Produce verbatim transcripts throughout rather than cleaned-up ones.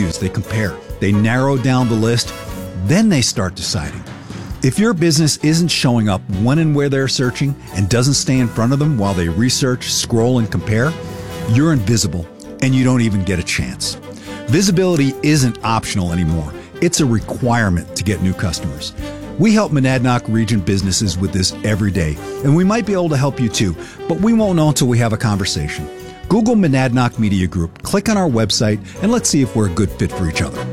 choose. They compare. They narrow down the list. Then they start deciding. If your business isn't showing up when and where they're searching and doesn't stay in front of them while they research, scroll, and compare, you're invisible and you don't even get a chance. Visibility isn't optional anymore. It's a requirement to get new customers. We help Monadnock region businesses with this every day, and we might be able to help you too, but we won't know until we have a conversation. Google Monadnock Media Group, click on our website, and let's see if we're a good fit for each other.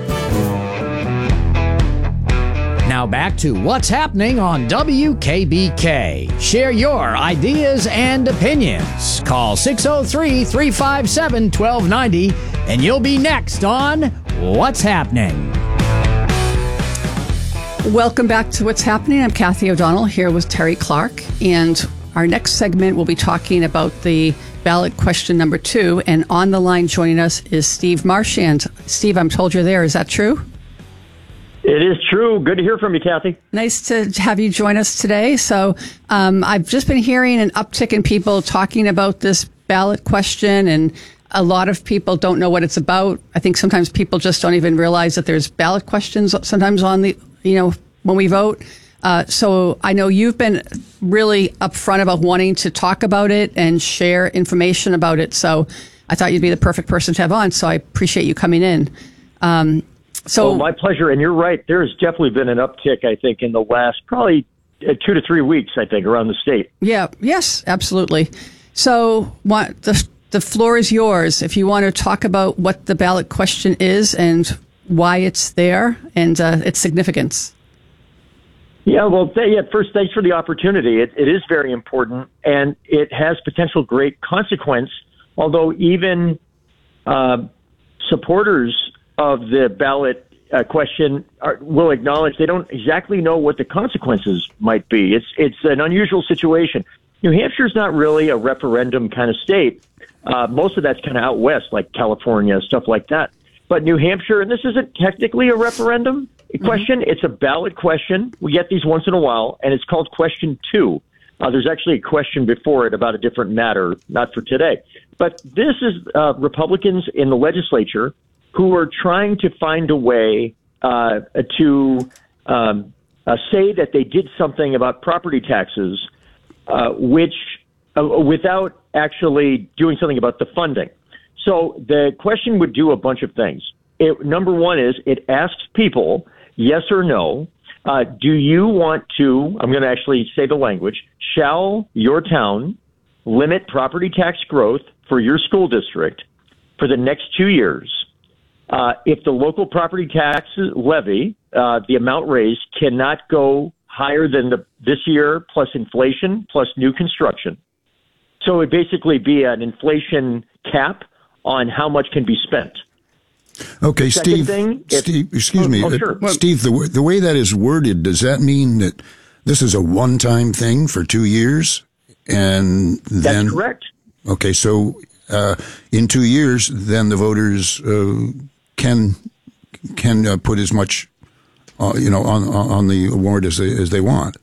Now back to what's happening on W K B K. Share your ideas and opinions. Call six oh three, three five seven, one two nine oh and you'll be next on What's Happening. Welcome back to What's Happening. I'm Kathy O'Donnell here with Terry Clark, and our next segment we'll be talking about the ballot question number two, and on the line joining us is Steve Marchand. Steve, I'm told you're there. Is that true? It is true. Good to hear from you, Kathy. Nice to have you join us today. So um, I've just been hearing an uptick in people talking about this ballot question, and a lot of people don't know what it's about. I think sometimes people just don't even realize that there's ballot questions sometimes on the, you know, when we vote. Uh, so I know you've been really upfront about wanting to talk about it and share information about it. So I thought you'd be the perfect person to have on. So I appreciate you coming in. Um, so oh, my pleasure. And you're right. There has definitely been an uptick, I think, in the last probably uh, two to three weeks, I think, around the state. Yeah. Yes, absolutely. So what, the, the floor is yours. If you want to talk about what the ballot question is and why it's there and uh, its significance. Yeah, well, th- yeah, first, thanks for the opportunity. It, it is very important, and it has potential great consequence, although even uh, supporters of the ballot uh, question are, will acknowledge they don't exactly know what the consequences might be. It's, it's an unusual situation. New Hampshire's not really a referendum kind of state. Uh, most of that's kind of out west, like California, stuff like that. But New Hampshire, and this isn't technically a referendum question, mm-hmm. It's a ballot question. We get these once in a while, and it's called question two. Uh, there's actually a question before it about a different matter, not for today. But this is uh, Republicans in the legislature who are trying to find a way uh, to um, uh, say that they did something about property taxes, uh, which uh, without actually doing something about the funding. So the question would do a bunch of things. It, number one is it asks people, yes or no, uh, do you want to, I'm going to actually say the language, shall your town limit property tax growth for your school district for the next two years? Uh, if the local property tax levy, uh, the amount raised, cannot go higher than the this year plus inflation plus new construction. So it would basically be an inflation cap on how much can be spent. Okay, Second Steve, thing, if, Steve, excuse oh, me. oh, sure. uh, Steve, the, the way that is worded, does that mean that this is a one-time thing for two years? And then, that's correct. Okay, so uh, in two years, then the voters uh, can can uh, put as much, uh, you know, on on the award as they as they want.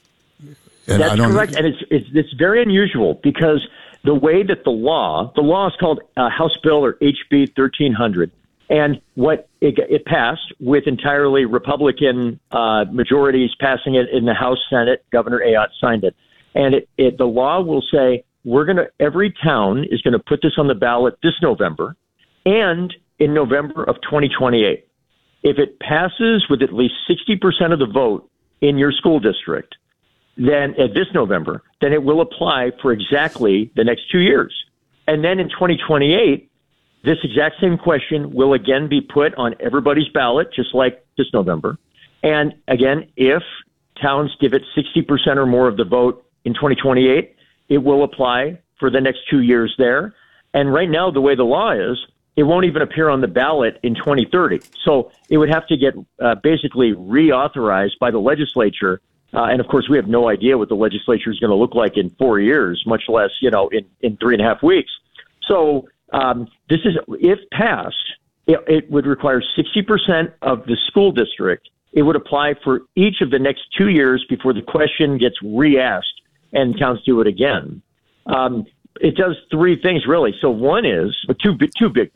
And That's I don't, correct, and it's, it's it's very unusual because the way that the law, the law is called uh, House Bill or H B thirteen hundred, and what it, it passed with entirely Republican uh, majorities passing it in the House, Senate. Governor Ayotte signed it, and it, it the law will say we're going to every town is going to put this on the ballot this November, and in November of twenty twenty-eight. If it passes with at least sixty percent of the vote in your school district, then at this November, then it will apply for exactly the next two years. And then in twenty twenty-eight, this exact same question will again be put on everybody's ballot, just like this November. And again, if towns give it sixty percent or more of the vote in twenty twenty-eight, it will apply for the next two years there. And right now, the way the law is, it won't even appear on the ballot in twenty thirty. So it would have to get uh, basically reauthorized by the legislature. Uh, and of course, we have no idea what the legislature is going to look like in four years, much less, you know, in, in three and a half weeks. So um, this is, if passed, it, it would require sixty percent of the school district. It would apply for each of the next two years before the question gets re-asked and towns do it again. Um, it does three things, really. So one is, two, two big things.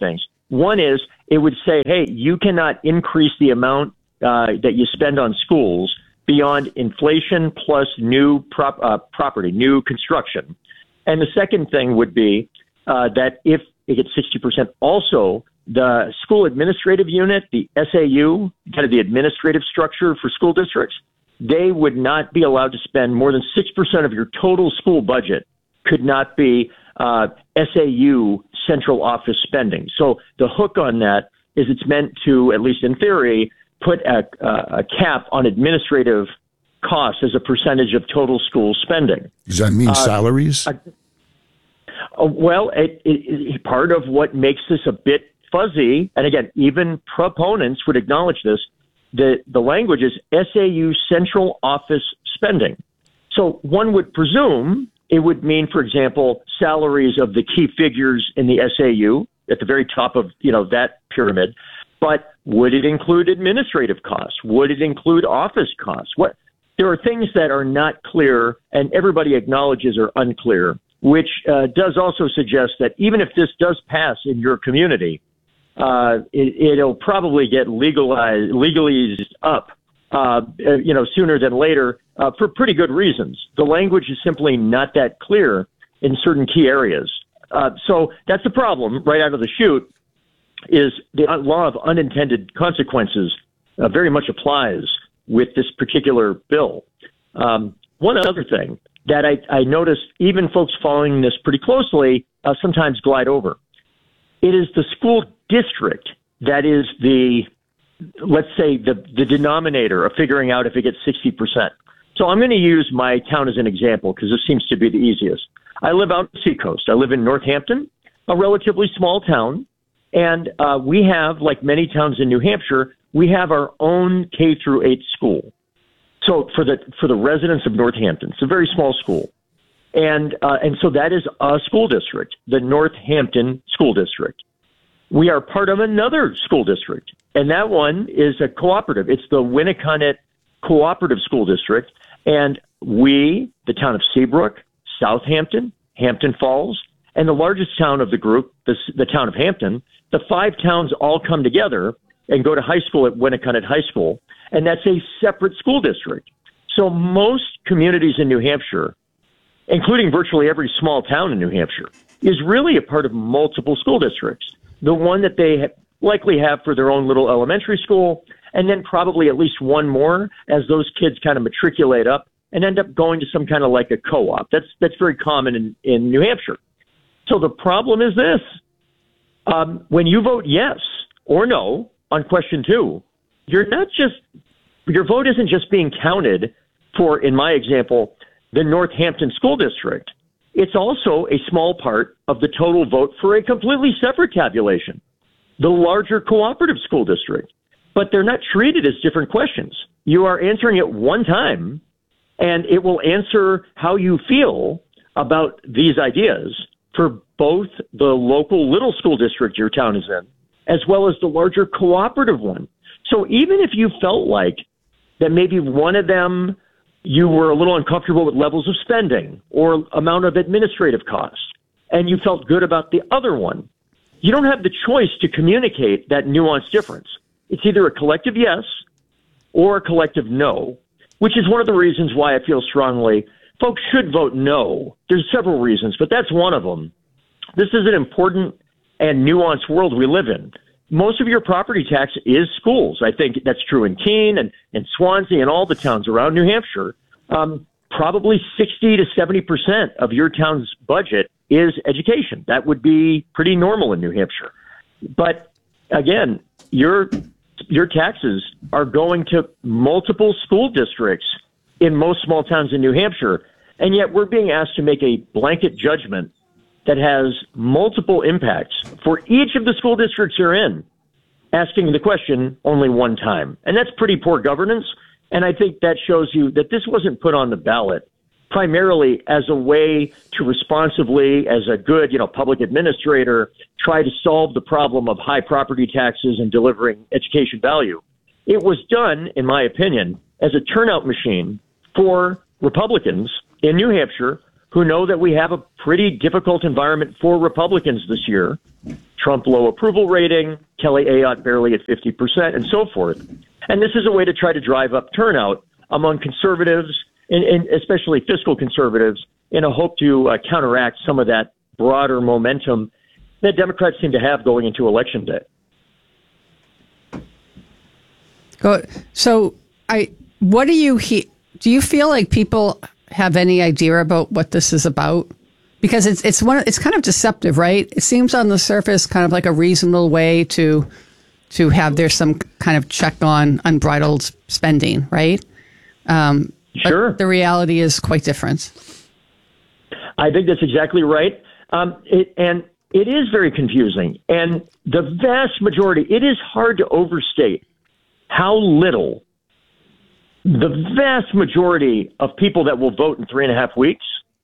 One is it would say, hey, you cannot increase the amount uh, that you spend on schools beyond inflation plus new prop, uh, property, new construction. And the second thing would be uh, that if it gets sixty percent, also the school administrative unit, the S A U, kind of the administrative structure for school districts, they would not be allowed to spend more than six percent of your total school budget could not be uh, S A U central office spending. So the hook on that is it's meant to, at least in theory, put a, a cap on administrative costs as a percentage of total school spending. Does that mean uh, salaries? Uh, uh, well, it, it, it, part of what makes this a bit fuzzy, and again, even proponents would acknowledge this, the, the language is S A U central office spending. So one would presume it would mean, for example, salaries of the key figures in the S A U at the very top of, you know, that pyramid. But would it include administrative costs? Would it include office costs? What? There are things that are not clear and everybody acknowledges are unclear, which uh, does also suggest that even if this does pass in your community, uh, it, it'll probably get legalized, legalized up, uh, you know, sooner than later uh, for pretty good reasons. The language is simply not that clear in certain key areas. Uh, so that's the problem right out of the chute. Is the law of unintended consequences uh, very much applies with this particular bill. Um, one other thing that I, I noticed, even folks following this pretty closely, uh, sometimes glide over. It is the school district that is the, let's say, the, the denominator of figuring out if it gets sixty percent. So I'm going to use my town as an example because this seems to be the easiest. I live out on the seacoast. I live in Northampton, a relatively small town. And uh, we have, like many towns in New Hampshire, we have our own K through eight school. So for the for the residents of Northampton, it's a very small school, and uh, and so that is a school district, the Northampton School District. We are part of another school district, and that one is a cooperative. It's the Winnicott Cooperative School District, and we, the town of Seabrook, Southampton, Hampton Falls, and the largest town of the group, the, the town of Hampton, the five towns all come together and go to high school at Winnicott High School, and that's a separate school district. So most communities in New Hampshire, including virtually every small town in New Hampshire, is really a part of multiple school districts. The one that they ha- likely have for their own little elementary school, and then probably at least one more as those kids kind of matriculate up and end up going to some kind of like a co-op. That's that's very common in, in New Hampshire. So the problem is this. Um, when you vote yes or no on question two, you're not just, your vote isn't just being counted for, in my example, the Northampton School District. It's also a small part of the total vote for a completely separate tabulation, the larger cooperative school district. But they're not treated as different questions. You are answering it one time, and it will answer how you feel about these ideas for both the local little school district your town is in, as well as the larger cooperative one. So even if you felt like that maybe one of them you were a little uncomfortable with levels of spending or amount of administrative costs, and you felt good about the other one, you don't have the choice to communicate that nuanced difference. It's either a collective yes or a collective no, which is one of the reasons why I feel strongly folks should vote no. There's several reasons, but that's one of them. This is an important and nuanced world we live in. Most of your property tax is schools. I think that's true in Keene and, and Swansea and all the towns around New Hampshire. Um, probably sixty to seventy percent of your town's budget is education. That would be pretty normal in New Hampshire. But again, your your taxes are going to multiple school districts in most small towns in New Hampshire, and yet we're being asked to make a blanket judgment that has multiple impacts for each of the school districts you're in, asking the question only one time. And that's pretty poor governance, and I think that shows you that this wasn't put on the ballot primarily as a way to responsibly, as a good, you know, public administrator, try to solve the problem of high property taxes and delivering education value. It was done, in my opinion, as a turnout machine for Republicans in New Hampshire who know that we have a pretty difficult environment for Republicans this year, Trump low approval rating, Kelly Ayotte barely at fifty percent, and so forth. And this is a way to try to drive up turnout among conservatives, and, and especially fiscal conservatives, in a hope to uh, counteract some of that broader momentum that Democrats seem to have going into Election Day. Go, so, I what do you he, do? You feel like people have any idea about what this is about? Because it's it's one it's kind of deceptive, right? It seems on the surface kind of like a reasonable way to to have there's some kind of check on unbridled spending, right? Um, sure. But the reality is quite different. I think that's exactly right. Um, it, and it is very confusing. And the vast majority, it is hard to overstate how little the vast majority of people that will vote in three and a half weeks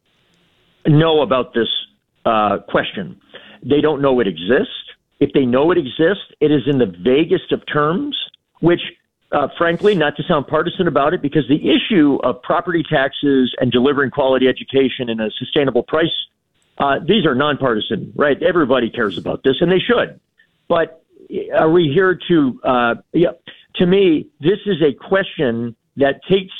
know about this uh, question. They don't know it exists. If they know it exists, it is in the vaguest of terms, which, uh, frankly, not to sound partisan about it, because the issue of property taxes and delivering quality education in a sustainable price, uh, these are nonpartisan, right? Everybody cares about this, and they should. But are we here to, uh, yeah, to me, this is a question that takes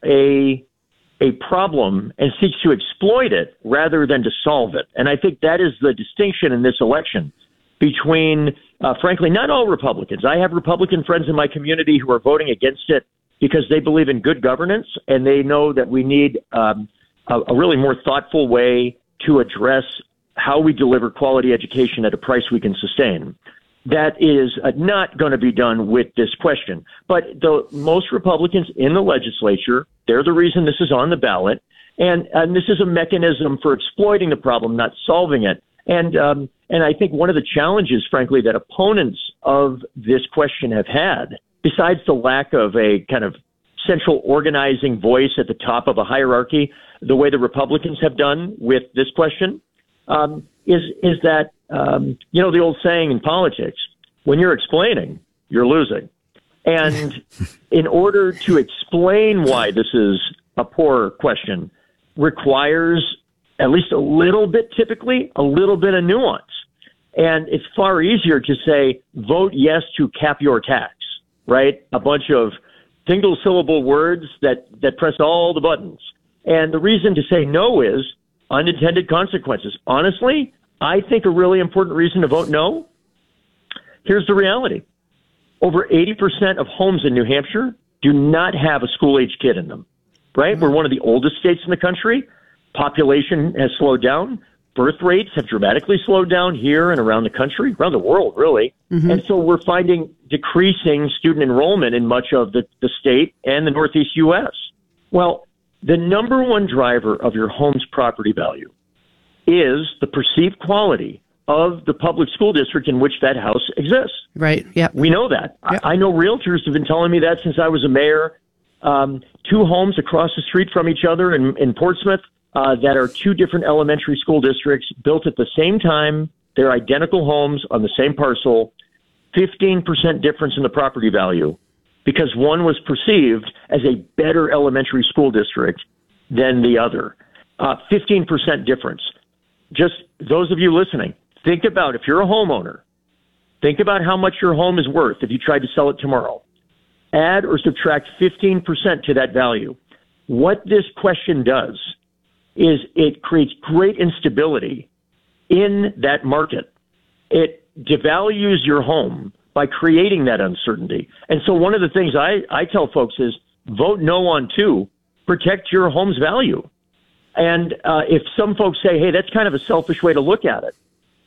a a problem and seeks to exploit it rather than to solve it. And I think that is the distinction in this election between, uh, frankly, not all Republicans. I have Republican friends in my community who are voting against it because they believe in good governance and they know that we need um, a, a really more thoughtful way to address how we deliver quality education at a price we can sustain. That is uh, not going to be done with this question. But the most Republicans in the legislature, they're the reason this is on the ballot. And, and this is a mechanism for exploiting the problem, not solving it. And um, and I think one of the challenges, frankly, that opponents of this question have had, besides the lack of a kind of central organizing voice at the top of a hierarchy, the way the Republicans have done with this question, um, is is that, um, you know, the old saying in politics, when you're explaining, you're losing. And in order to explain why this is a poor question requires at least a little bit, typically, a little bit of nuance. And it's far easier to say, vote yes to cap your tax, right? A bunch of single-syllable words that, that press all the buttons. And the reason to say no is unintended consequences. Honestly, I think a really important reason to vote no, here's the reality. Over eighty percent of homes in New Hampshire do not have a school-age kid in them, right? We're one of the oldest states in the country. Population has slowed down. Birth rates have dramatically slowed down here and around the country, around the world, really. Mm-hmm. And so we're finding decreasing student enrollment in much of the, the state and the Northeast U S. Well, the number one driver of your home's property value is the perceived quality of the public school district in which that house exists. Right, yeah. We know that. Yep. I, I know realtors have been telling me that since I was a mayor. Um, two homes across the street from each other in, in Portsmouth uh, that are two different elementary school districts built at the same time. They're identical homes on the same parcel, fifteen percent difference in the property value because one was perceived as a better elementary school district than the other. Uh, fifteen percent difference. Just those of you listening, think about if you're a homeowner, think about how much your home is worth if you tried to sell it tomorrow. Add or subtract fifteen percent to that value. What this question does is it creates great instability in that market. It devalues your home by creating that uncertainty. And so one of the things I, I tell folks is vote no on two, protect your home's value. And uh, if some folks say, hey, that's kind of a selfish way to look at it,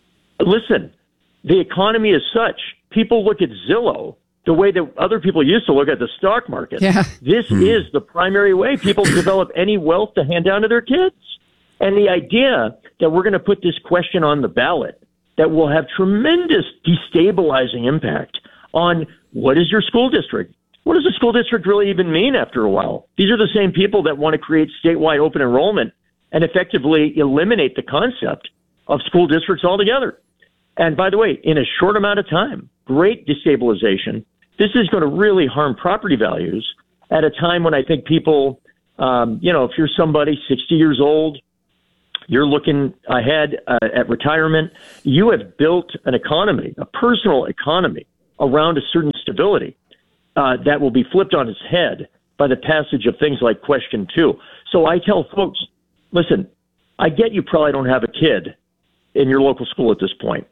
listen, the economy is such. People look at Zillow the way that other people used to look at the stock market. Yeah. This hmm. is the primary way people develop any wealth to hand down to their kids. And the idea that we're going to put this question on the ballot that will have tremendous destabilizing impact on what is your school district? What does a school district really even mean after a while? These are the same people that want to create statewide open enrollment and effectively eliminate the concept of school districts altogether. And by the way, in a short amount of time, great destabilization. This is going to really harm property values at a time when I think people, um, you know, if you're somebody sixty years old, You're looking ahead uh, at retirement. You have built an economy, a personal economy, around a certain stability uh, that will be flipped on its head by the passage of things like Question two. So I tell folks, listen, I get you probably don't have a kid in your local school at this point.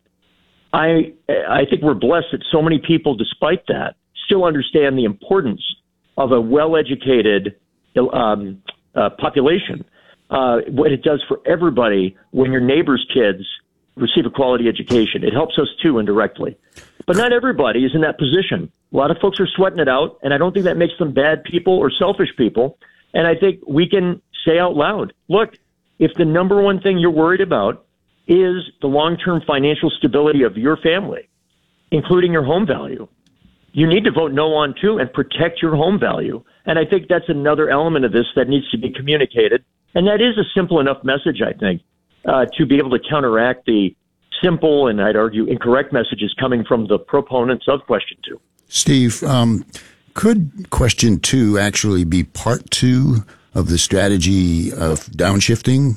I I think we're blessed that so many people, despite that, still understand the importance of a well-educated um, uh, population, uh, what it does for everybody when your neighbor's kids receive a quality education. It helps us, too, indirectly. But not everybody is in that position. A lot of folks are sweating it out, and I don't think that makes them bad people or selfish people. And I think we can say out loud, look, if the number one thing you're worried about is the long-term financial stability of your family, including your home value, you need to vote no on too and protect your home value. And I think that's another element of this that needs to be communicated. And that is a simple enough message, I think, uh, to be able to counteract the simple and I'd argue incorrect messages coming from the proponents of Question two. Steve, um, could Question two actually be part two of the strategy of downshifting?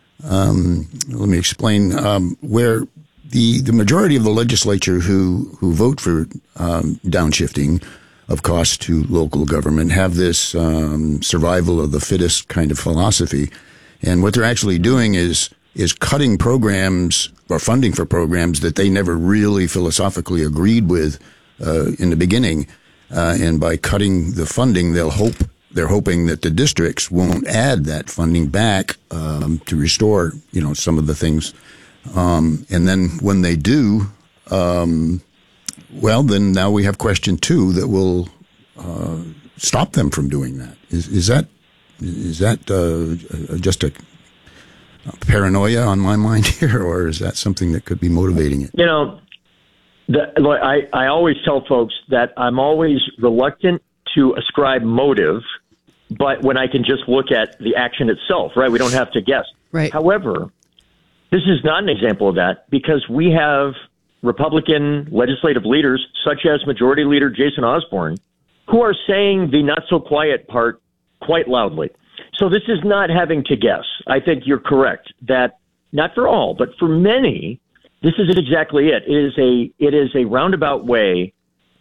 Um, let me explain. Um, where the, the majority of the legislature who, who vote for um, downshifting of costs to local government have this um, survival of the fittest kind of philosophy. And what they're actually doing is is cutting programs or funding for programs that they never really philosophically agreed with uh, in the beginning. Uh, and by cutting the funding, they'll hope they're hoping that the districts won't add that funding back um, to restore, you know, some of the things. Um, and then when they do, um, well, then now we have Question two that will uh, stop them from doing that. Is, is that is that uh, just a paranoia on my mind here, or is that something that could be motivating it? You know, the, look, I, I always tell folks that I'm always reluctant to ascribe motive, but when I can just look at the action itself, right? We don't have to guess. Right. However, this is not an example of that because we have Republican legislative leaders, such as Majority Leader Jason Osborne, who are saying the not-so-quiet part quite loudly. So this is not having to guess. I think you're correct that not for all, but for many, this isn't exactly it. It is a it is a roundabout way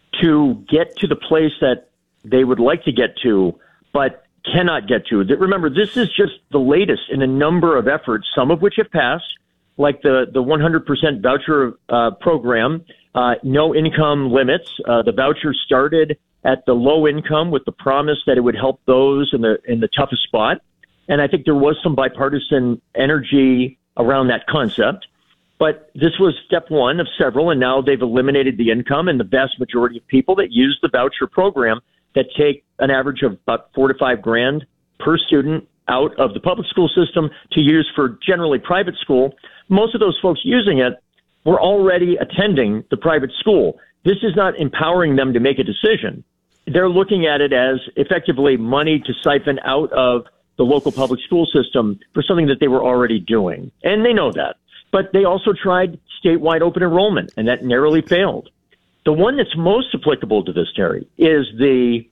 to get to the place that they would like to get to, but cannot get to. Remember, this is just the latest in a number of efforts, some of which have passed, like the, the one hundred percent voucher uh, program, uh, no income limits. Uh, the voucher started at the low income with the promise that it would help those in the in the toughest spot. And I think there was some bipartisan energy around that concept. But this was step one of several, and now they've eliminated the income, and the vast majority of people that use the voucher program that take an average of about four to five grand per student out of the public school system to use for generally private school, most of those folks using it were already attending the private school. This is not empowering them to make a decision. They're looking at it as effectively money to siphon out of the local public school system for something that they were already doing. And they know that. But they also tried statewide open enrollment, and that narrowly failed. The one that's most applicable to this, Terry, is the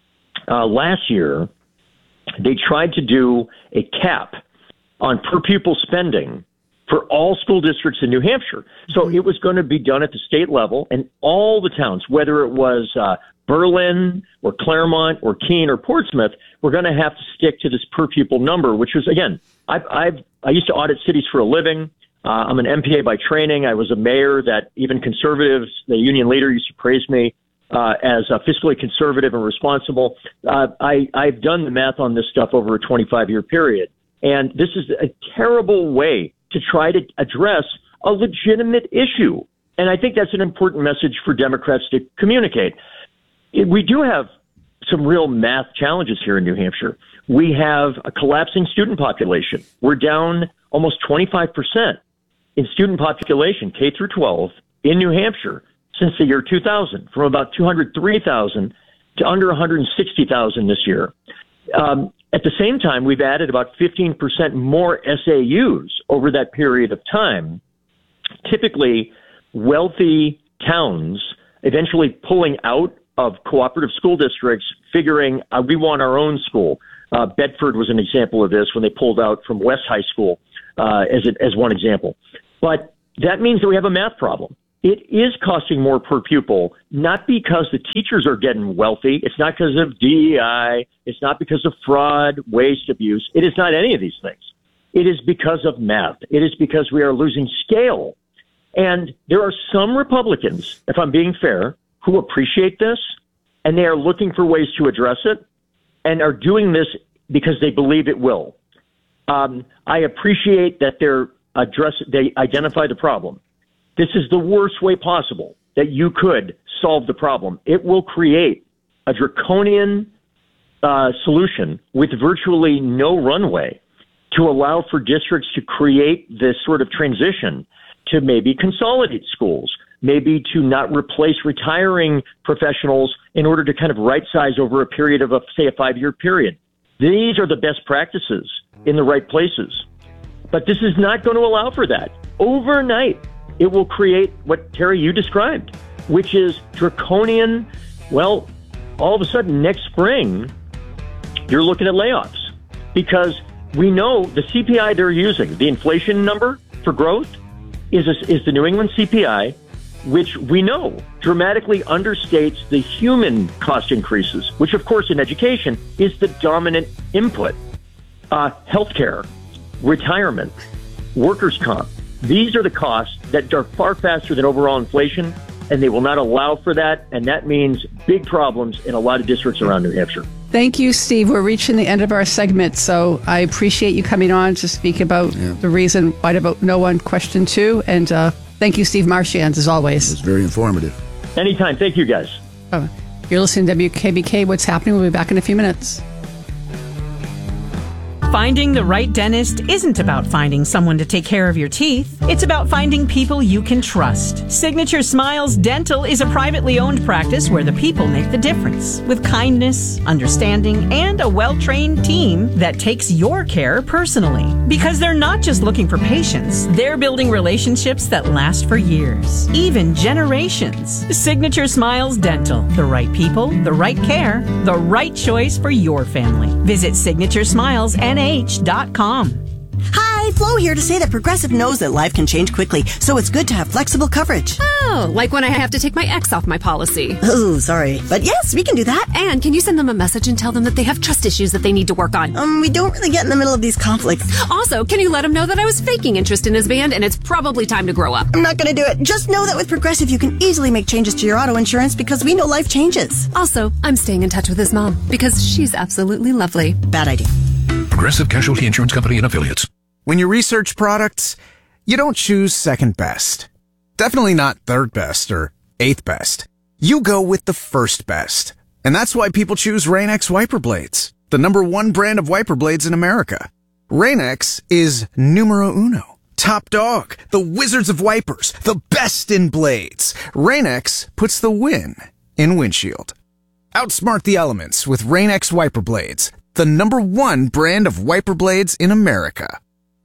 uh, last year they tried to do a cap on per pupil spending for all school districts in New Hampshire. So it was going to be done at the state level, and all the towns, whether it was uh, Berlin or Claremont or Keene or Portsmouth, were going to have to stick to this per pupil number, which was, again, I've, I've, I used to audit cities for a living. Uh, I'm an M P A by training. I was a mayor that even conservatives, the union leader, used to praise me uh, as uh, fiscally conservative and responsible. Uh, I, I've done the math on this stuff over a twenty-five year period. And this is a terrible way to try to address a legitimate issue. And I think that's an important message for Democrats to communicate. We do have some real math challenges here in New Hampshire. We have a collapsing student population. We're down almost twenty-five percent in student population, K through twelve, in New Hampshire since the year two thousand, from about two hundred three thousand to under one hundred sixty thousand this year. Um, at the same time, we've added about fifteen percent more S A Us over that period of time. Typically, wealthy towns eventually pulling out of cooperative school districts, figuring uh, we want our own school. Uh, Bedford was an example of this when they pulled out from West High School. uh, as a, as one example. But that means that we have a math problem. It is costing more per pupil, not because the teachers are getting wealthy. It's not because of D E I. It's not because of fraud, waste, abuse. It is not any of these things. It is because of math. It is because we are losing scale. And there are some Republicans, if I'm being fair, who appreciate this, and they are looking for ways to address it and are doing this because they believe it will. Um, I appreciate that they're address, they identify the problem. This is the worst way possible that you could solve the problem. It will create a draconian uh, solution with virtually no runway to allow for districts to create this sort of transition to maybe consolidate schools, maybe to not replace retiring professionals in order to kind of right size over a period of, a, say, a five-year period. These are the best practices in the right places. But this is not going to allow for that. Overnight, it will create what, Terry, you described, which is draconian. Well, all of a sudden, next spring, you're looking at layoffs because we know the C P I they're using, the inflation number for growth, is, a, is the New England C P I, which we know dramatically understates the human cost increases, which, of course, in education is the dominant input. Uh, healthcare, retirement, workers' comp. These are the costs that are far faster than overall inflation, and they will not allow for that, and that means big problems in a lot of districts around New Hampshire. Thank you, Steve. We're reaching the end of our segment, so I appreciate you coming on to speak about yeah. the reason why to vote no on question two, and uh, thank you, Steve Marchand, as always. It's very informative. Anytime. Thank you, guys. Oh, you're listening to W K B K. What's happening? We'll be back in a few minutes. Finding the right dentist isn't about finding someone to take care of your teeth. It's about finding people you can trust. Signature Smiles Dental is a privately owned practice where the people make the difference. With kindness, understanding, and a well-trained team that takes your care personally. Because they're not just looking for patients, they're building relationships that last for years, even generations. Signature Smiles Dental. The right people, the right care, the right choice for your family. Visit Signature Smiles N A dot com. Hi, Flo here to say that Progressive knows that life can change quickly, so it's good to have flexible coverage. Oh, like when I have to take my ex off my policy. Oh, sorry. But yes, we can do that. And can you send them a message and tell them that they have trust issues that they need to work on? Um, we don't really get in the middle of these conflicts. Also, can you let them know that I was faking interest in his band and it's probably time to grow up? I'm not going to do it. Just know that with Progressive, you can easily make changes to your auto insurance because we know life changes. Also, I'm staying in touch with his mom because she's absolutely lovely. Bad idea. Progressive Casualty Insurance Company and Affiliates. When you research products, you don't choose second best. Definitely not third best or eighth best. You go with the first best. And that's why people choose Rain-X wiper blades, the number one brand of wiper blades in America. Rain-X is numero uno, top dog, the wizards of wipers, the best in blades. Rain-X puts the win in windshield. Outsmart the elements with Rain-X wiper blades, the number one brand of wiper blades in America.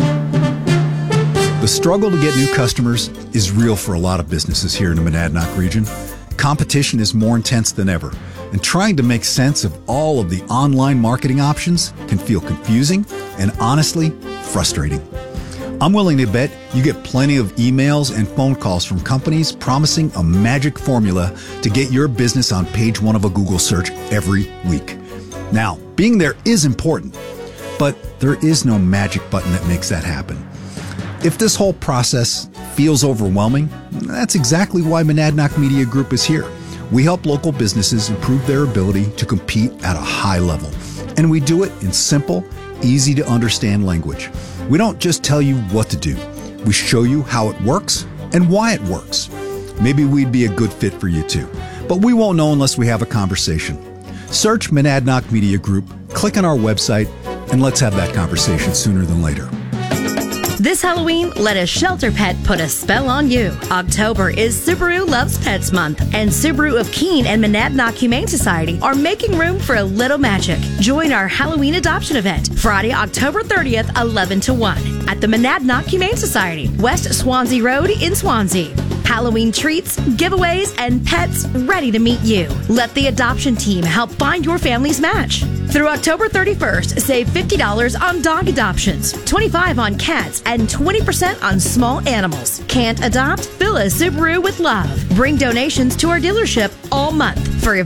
The struggle to get new customers is real for a lot of businesses here in the Monadnock region. Competition is more intense than ever, and trying to make sense of all of the online marketing options can feel confusing and honestly frustrating. I'm willing to bet you get plenty of emails and phone calls from companies promising a magic formula to get your business on page one of a Google search every week. Now, being there is important, but there is no magic button that makes that happen. If this whole process feels overwhelming, that's exactly why Monadnock Media Group is here. We help local businesses improve their ability to compete at a high level. And we do it in simple, easy to understand language. We don't just tell you what to do. We show you how it works and why it works. Maybe we'd be a good fit for you too, but we won't know unless we have a conversation. Search Monadnock Media Group, click on our website, and let's have that conversation sooner than later. This Halloween, let a shelter pet put a spell on you. October is Subaru Loves Pets Month, and Subaru of Keene and Monadnock Humane Society are making room for a little magic. Join our Halloween adoption event, Friday, October thirtieth, eleven to one, at the Monadnock Humane Society, West Swansea Road in Swansea. Halloween treats, giveaways, and pets ready to meet you. Let the adoption team help find your family's match. Through October thirty-first, save fifty dollars on dog adoptions, twenty-five dollars on cats, and twenty percent on small animals. Can't adopt? Fill a Subaru with love. Bring donations to our dealership all month for